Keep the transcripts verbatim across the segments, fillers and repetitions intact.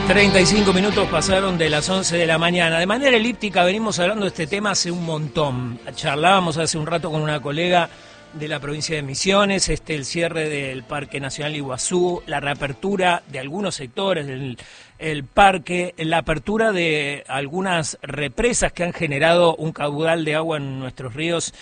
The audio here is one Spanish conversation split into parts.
treinta y cinco minutos pasaron de las once de la mañana. De manera elíptica venimos hablando de este tema hace un montón. Charlábamos hace un rato con una colega de la provincia de Misiones, este el cierre del Parque Nacional Iguazú, la reapertura de algunos sectores del el parque, la apertura de algunas represas que han generado un caudal de agua en nuestros ríos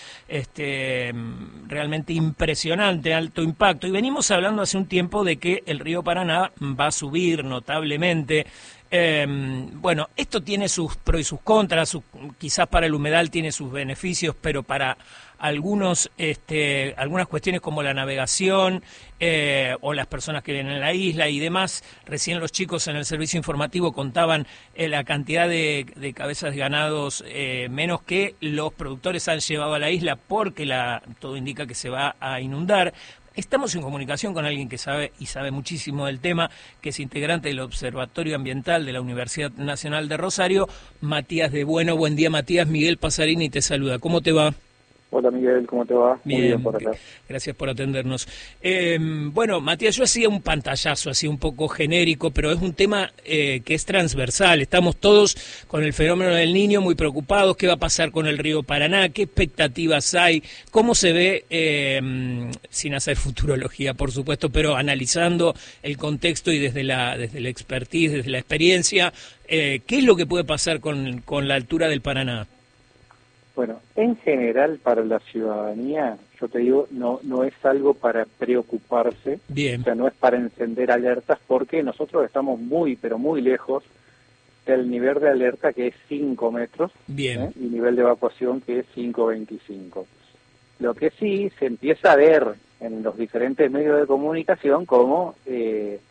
este realmente impresionante, alto impacto. Y venimos hablando hace un tiempo de que el río Paraná va a subir notablemente. Eh, bueno, esto tiene sus pros y sus contras, su, quizás para el humedal tiene sus beneficios, pero para algunos, este, algunas cuestiones como la navegación eh, o las personas que vienen a la isla y demás, recién los chicos en el servicio informativo contaban eh, la cantidad de, de cabezas de ganados eh, menos que los productores han llevado a la isla porque la, todo indica que se va a inundar. Estamos en comunicación con alguien que sabe y sabe muchísimo del tema, que es integrante del Observatorio Ambiental de la Universidad Nacional de Rosario, Matías de Bueno. Buen día, Matías. Miguel Pasarini te saluda. ¿Cómo te va? Hola Miguel, ¿cómo te va? Bien, muy bien por acá. Gracias por atendernos. Eh, bueno, Matías, yo hacía un pantallazo así un poco genérico, pero es un tema eh, que es transversal. Estamos todos con el fenómeno del Niño muy preocupados. ¿Qué va a pasar con el río Paraná? ¿Qué expectativas hay? ¿Cómo se ve, eh, sin hacer futurología, por supuesto, pero analizando el contexto y desde la, desde la expertise, desde la experiencia, eh, qué es lo que puede pasar con, con la altura del Paraná? Bueno, en general para la ciudadanía, yo te digo, no no es algo para preocuparse. Bien. O sea, no es para encender alertas porque nosotros estamos muy, pero muy lejos del nivel de alerta que es cinco metros. Bien. ¿eh? Y nivel de evacuación que es cinco veinticinco. Lo que sí se empieza a ver en los diferentes medios de comunicación como eh,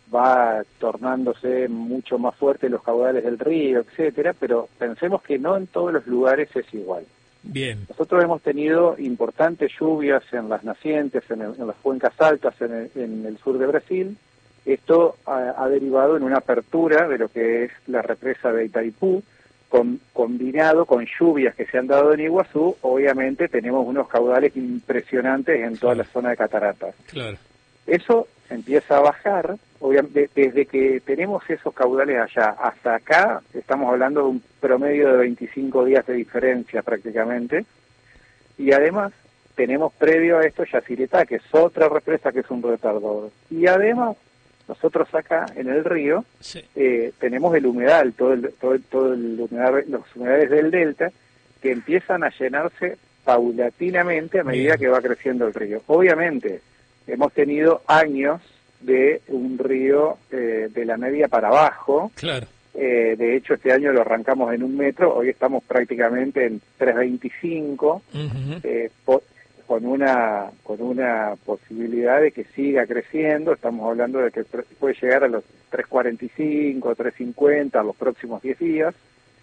va tornándose mucho más fuerte los caudales del río, etcétera, pero pensemos que no en todos los lugares es igual. Bien. Nosotros hemos tenido importantes lluvias en las nacientes, en, el, en las cuencas altas, en el, en el sur de Brasil. Esto ha, ha derivado en una apertura de lo que es la represa de Itaipú, con, combinado con lluvias que se han dado en Iguazú. Obviamente tenemos unos caudales impresionantes en toda la zona de cataratas. Claro. Eso empieza a bajar, obviamente, desde que tenemos esos caudales allá hasta acá, estamos hablando de un promedio de veinticinco días de diferencia prácticamente, y además tenemos previo a esto Yacyretá, que es otra represa que es un retardador, y además nosotros acá en el río sí. eh, tenemos el humedal, todo el, todo, todo el humedal, los humedales del delta, que empiezan a llenarse paulatinamente a medida Bien. que va creciendo el río. Obviamente, hemos tenido años de un río eh, de la media para abajo. Claro. Eh, de hecho, este año lo arrancamos en un metro, hoy estamos prácticamente en tres veinticinco, uh-huh. eh, po- con una con una posibilidad de que siga creciendo. Estamos hablando de que puede llegar a los tres cuarenta y cinco, tres cincuenta los próximos diez días,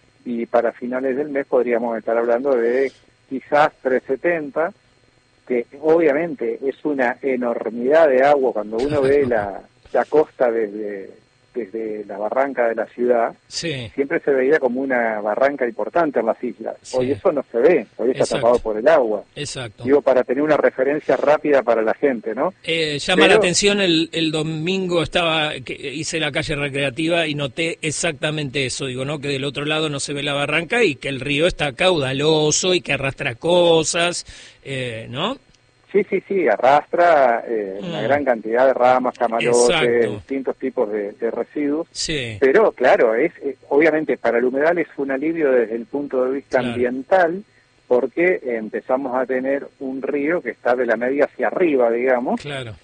y para finales del mes podríamos estar hablando de quizás tres setenta, que obviamente es una enormidad de agua cuando uno ve la, la costa desde, desde la barranca de la ciudad. Sí. Siempre se veía como una barranca importante en las islas. Sí. Hoy eso no se ve, hoy está Exacto. tapado por el agua. Exacto. Digo, para tener una referencia rápida para la gente, ¿no? Eh, llama Pero, la atención, el, el domingo estaba que hice la calle recreativa y noté exactamente eso, digo, ¿no? Que del otro lado no se ve la barranca y que el río está caudaloso y que arrastra cosas, eh, ¿no? Sí, sí, sí, arrastra eh, mm. una gran cantidad de ramas, camarotes, Exacto. distintos tipos de, de residuos. Sí. Pero, claro, es eh, obviamente para el humedal es un alivio desde el punto de vista claro. ambiental, porque eh, empezamos a tener un río que está de la media hacia arriba, digamos. Claro.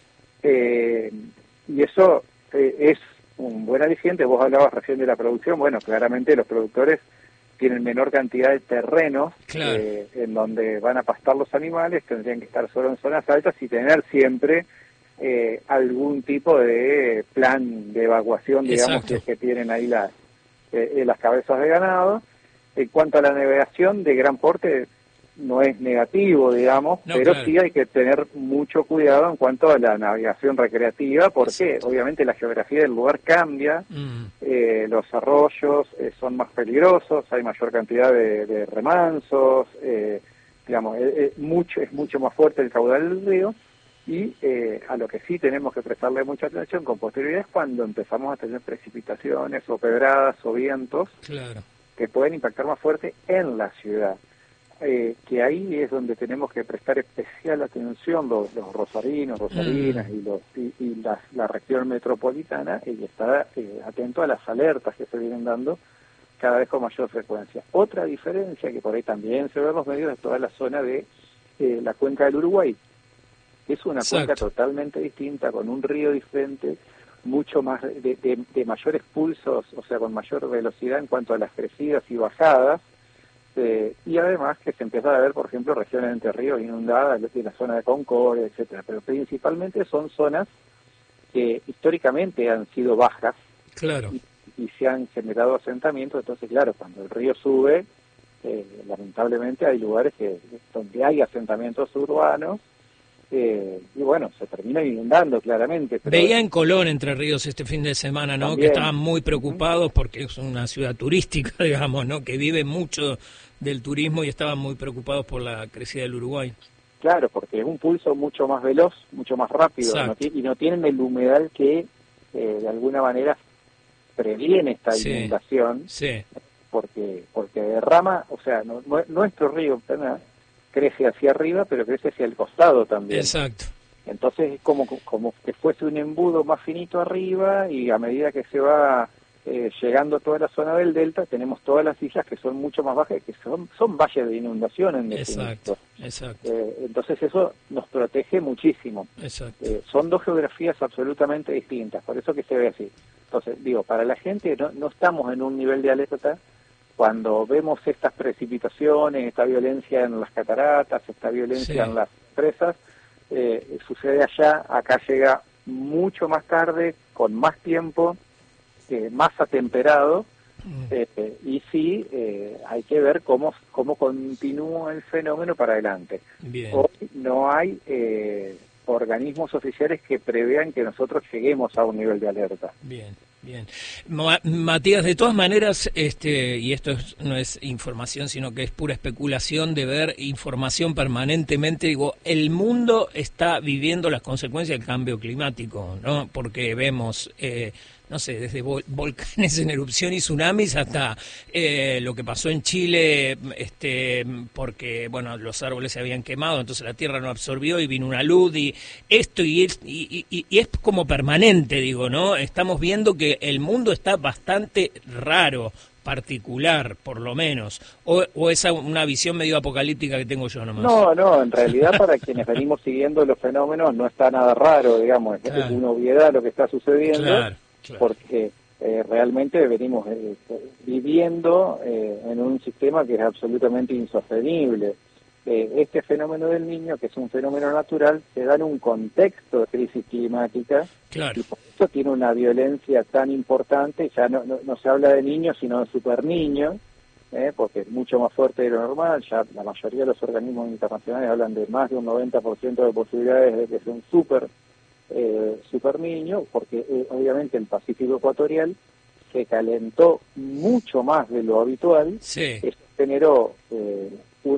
Eh, y eso eh, es un buen aliciente. Vos hablabas recién de la producción. Bueno, claramente los productores tienen menor cantidad de terrenos claro. eh, en donde van a pastar los animales, tendrían que estar solo en zonas altas y tener siempre eh, algún tipo de plan de evacuación, digamos, que, que tienen ahí las, eh, las cabezas de ganado. En cuanto a la navegación de gran porte, no es negativo, digamos, no, pero claro. sí hay que tener mucho cuidado en cuanto a la navegación recreativa, porque Exacto. obviamente la geografía del lugar cambia, mm. eh, los arroyos eh, son más peligrosos, hay mayor cantidad de, de remansos, eh, digamos, es, es mucho es mucho más fuerte el caudal del río, Y eh, a lo que sí tenemos que prestarle mucha atención con posterioridad es cuando empezamos a tener precipitaciones o pedradas o vientos claro. que pueden impactar más fuerte en la ciudad. Eh, que ahí es donde tenemos que prestar especial atención los, los rosarinos, rosarinas mm. y, los, y, y la, la región metropolitana, y estar eh, atento a las alertas que se vienen dando cada vez con mayor frecuencia. Otra diferencia que por ahí también se ve en los medios es toda la zona de eh, la cuenca del Uruguay. Es una Exacto. cuenca totalmente distinta, con un río diferente, mucho más de, de, de mayores pulsos, o sea, con mayor velocidad en cuanto a las crecidas y bajadas. Eh, y además que se empieza a ver, por ejemplo, regiones de Entre Ríos inundadas, en la zona de Concordia, etcétera. Pero principalmente son zonas que históricamente han sido bajas claro. y, y se han generado asentamientos. Entonces, claro, cuando el río sube, eh, lamentablemente hay lugares que donde hay asentamientos urbanos, Eh, y bueno, se termina inundando claramente. Pero veía en Colón, Entre Ríos, este fin de semana, ¿no? También. Que estaban muy preocupados porque es una ciudad turística, digamos, ¿no? Que vive mucho del turismo y estaban muy preocupados por la crecida del Uruguay. Claro, porque es un pulso mucho más veloz, mucho más rápido, no y no tienen el humedal que eh, de alguna manera previene esta sí. inundación, sí. porque porque derrama, o sea, no, nuestro río crece hacia arriba, pero crece hacia el costado también. Exacto. Entonces es como, como que fuese un embudo más finito arriba, y a medida que se va eh, llegando a toda la zona del delta, tenemos todas las islas que son mucho más bajas, que son, son valles de inundación en definitiva. Exacto, exacto. Eh, entonces eso nos protege muchísimo. Exacto. Eh, son dos geografías absolutamente distintas, por eso que se ve así. Entonces, digo, para la gente no, no estamos en un nivel de alerta. Cuando vemos estas precipitaciones, esta violencia en las cataratas, esta violencia sí. en las presas, eh, sucede allá, acá llega mucho más tarde, con más tiempo, eh, más atemperado, mm. eh, y sí, eh, hay que ver cómo, cómo continúa el fenómeno para adelante. Bien. Hoy no hay eh, organismos oficiales que prevean que nosotros lleguemos a un nivel de alerta. Bien. Bien. Ma Matías, de todas maneras, este, y esto es, no es información, sino que es pura especulación de ver información permanentemente, digo, el mundo está viviendo las consecuencias del cambio climático, ¿no? Porque vemos, eh, no sé, desde vol volcanes en erupción y tsunamis hasta eh, lo que pasó en Chile, este, porque, bueno, los árboles se habían quemado, entonces la tierra no absorbió y vino una luz, y esto, y, y, y, y es como permanente, digo, ¿no? Estamos viendo que el mundo está bastante raro, particular, por lo menos, o, o esa una visión medio apocalíptica que tengo yo nomás. No, no, en realidad para quienes venimos siguiendo los fenómenos no está nada raro, digamos, claro. es una obviedad lo que está sucediendo, claro, claro. porque eh, realmente venimos eh, viviendo eh, en un sistema que es absolutamente insostenible. Eh, este fenómeno del Niño, que es un fenómeno natural, se da en un contexto de crisis climática, claro. y por eso tiene una violencia tan importante. Ya no, no, no se habla de niños, sino de superniños, eh, porque es mucho más fuerte de lo normal. Ya la mayoría de los organismos internacionales hablan de más de un noventa por ciento de posibilidades de que sea un super, eh, super niño, porque eh, obviamente el Pacífico ecuatorial se calentó mucho más de lo habitual. Sí. Eso generó eh,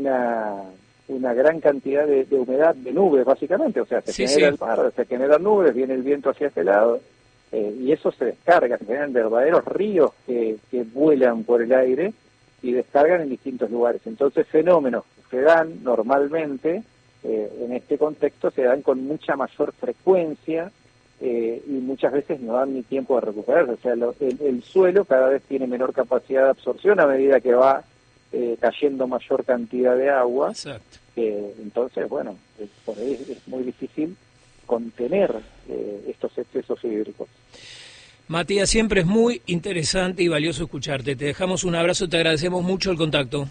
una una gran cantidad de, de humedad, de nubes básicamente, o sea, se sí, genera sí. el mar, se generan nubes, viene el viento hacia este lado, eh, y eso se descarga, se generan verdaderos ríos que, que vuelan por el aire y descargan en distintos lugares. Entonces fenómenos que se dan normalmente, eh, en este contexto, se dan con mucha mayor frecuencia, eh, y muchas veces no dan ni tiempo de recuperarse. O sea, lo, el, el suelo cada vez tiene menor capacidad de absorción a medida que va Eh, cayendo mayor cantidad de agua. Exacto. Eh, entonces, bueno, eh, por ahí es, es muy difícil contener eh, estos excesos hídricos. Matías, siempre es muy interesante y valioso escucharte. Te dejamos un abrazo, te agradecemos mucho el contacto.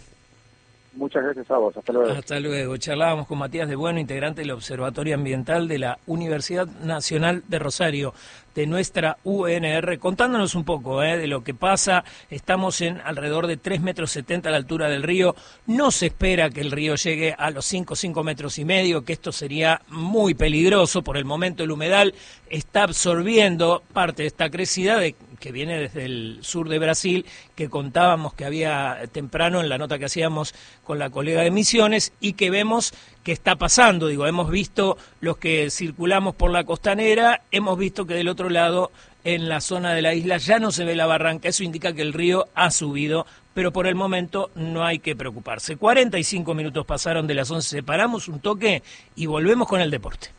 Muchas gracias a vos, hasta luego. Hasta luego. Charlábamos con Matías de Bueno, integrante del Observatorio Ambiental de la Universidad Nacional de Rosario, de nuestra U N R, contándonos un poco eh, de lo que pasa. Estamos en alrededor de tres metros setenta a la altura del río. No se espera que el río llegue a los cinco, cinco metros y medio, que esto sería muy peligroso. Por el momento el humedal está absorbiendo parte de esta crecida de, que viene desde el sur de Brasil, que contábamos que había temprano en la nota que hacíamos con la colega de Misiones, y que vemos que está pasando. Digo, hemos visto los que circulamos por la costanera, hemos visto que del otro lado, en la zona de la isla, ya no se ve la barranca. Eso indica que el río ha subido, pero por el momento no hay que preocuparse. cuarenta y cinco minutos pasaron de las once, separamos un toque y volvemos con el deporte.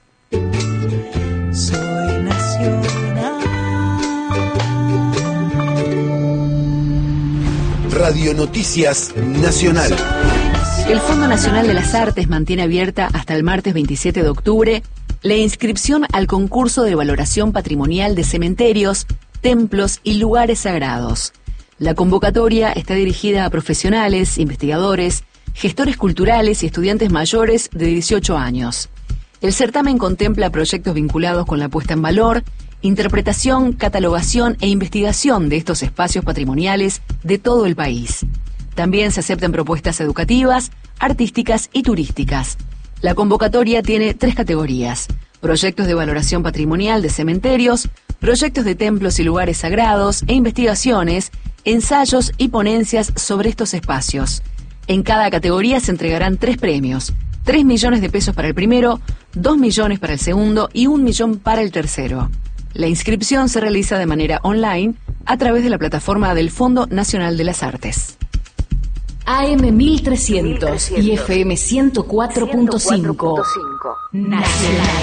Soy nacional. Radio Noticias Nacional. El Fondo Nacional de las Artes mantiene abierta hasta el martes veintisiete de octubre la inscripción al concurso de valoración patrimonial de cementerios, templos y lugares sagrados. La convocatoria está dirigida a profesionales, investigadores, gestores culturales y estudiantes mayores de dieciocho años. El certamen contempla proyectos vinculados con la puesta en valor, interpretación, catalogación e investigación de estos espacios patrimoniales de todo el país. También se aceptan propuestas educativas, artísticas y turísticas. La convocatoria tiene tres categorías: proyectos de valoración patrimonial de cementerios, proyectos de templos y lugares sagrados e investigaciones, ensayos y ponencias sobre estos espacios. En cada categoría se entregarán tres premios: tres millones de pesos para el primero, dos millones para el segundo y un millón para el tercero. La inscripción se realiza de manera online a través de la plataforma del Fondo Nacional de las Artes. A M mil trescientos y F M ciento cuatro punto cinco. Nacional.